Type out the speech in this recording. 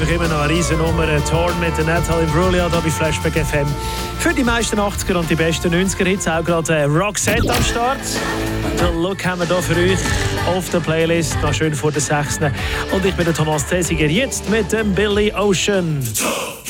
einfach immer noch eine riesen Nummer. Torn mit der Natalie Imbruglia hier bei Flashback FM. Für die meisten 80er und die besten 90er Hits auch gerade Roxette am Start. Den Look haben wir hier für euch auf der Playlist, noch schön vor der 6. Und ich bin der Thomas Zesiger, jetzt mit dem Billy Ocean.